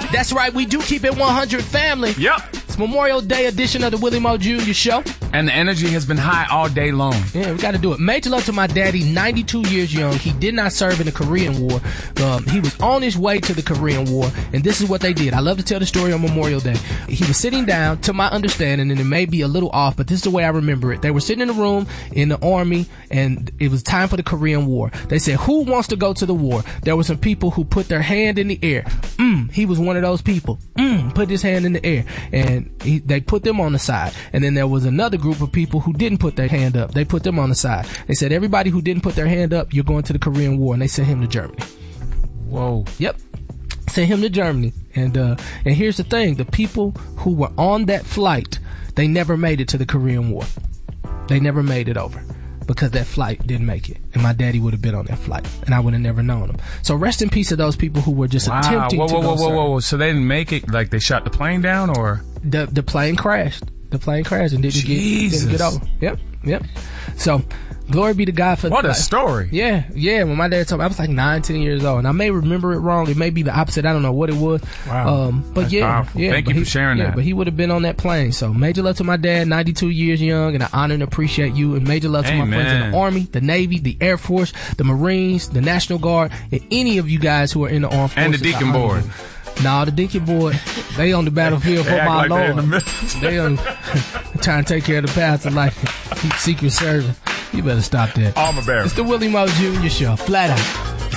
That's right, we do keep it 100, family. Yep. It's Memorial Day edition of the Willie Moe Jr. Show. And the energy has been high all day long. Yeah, we got to do it. Major love to my daddy, 92 years young. He did not serve in the Korean War. He was on his way to the Korean War, and this is what they did. I love to tell the story on Memorial Day. He was sitting down, to my understanding, and it may be a little off, but this is the way I remember it. They were sitting in a room in the army, and it was time for the Korean War. They said, who wants to go to the war? There were some people who put their hand in the air. He was one of those people. Put his hand in the air, and they put them on the side. And then there was another group of people who didn't put their hand up. They put them on the side. They said, everybody who didn't put their hand up, you're going to the Korean War. And they sent him to Germany. Whoa. Yep. Sent him to Germany. And here's the thing. The people who were on that flight, they never made it to the Korean War. They never made it over because that flight didn't make it. And my daddy would have been on that flight, and I would have never known him. So rest in peace to those people who were just attempting to go. Whoa. So they didn't make it? Like they shot the plane down, or? The plane crashed. The plane crashed and didn't get over. Yep. So, glory be to God for what a story. Yeah. When my dad told me, I was like 9, 10 years old, and I may remember it wrong. It may be the opposite. I don't know what it was. Wow. But that's yeah, powerful. Thank you for sharing that. But he would have been on that plane. So, major love to my dad, 92 years young, and I honor and appreciate you. And major love to my friends in the Army, the Navy, the Air Force, the Marines, the National Guard, and any of you guys who are in the armed forces. And the Deacon Board. No, the Deacon Board, they on the battlefield for my Lord. They on trying to take care of the pastor like he's Secret Service. You better stop that. Armor bearer. It's the Willie Moe Jr. Show. Flat out.